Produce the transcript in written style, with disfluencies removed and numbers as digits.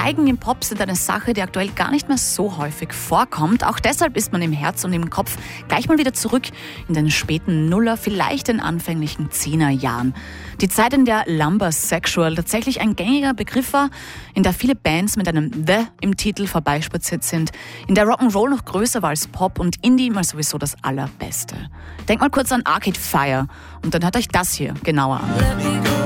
Geigen im Pop sind eine Sache, die aktuell gar nicht mehr so häufig vorkommt. Auch deshalb ist man im Herz und im Kopf gleich mal wieder zurück in den späten Nuller, vielleicht den anfänglichen 10er Jahren. Die Zeit, in der Lumbersexual tatsächlich ein gängiger Begriff war, in der viele Bands mit einem The im Titel vorbeispaziert sind, in der Rock'n'Roll noch größer war als Pop und Indie mal sowieso das Allerbeste. Denkt mal kurz an Arcade Fire und dann hört euch das hier genauer an.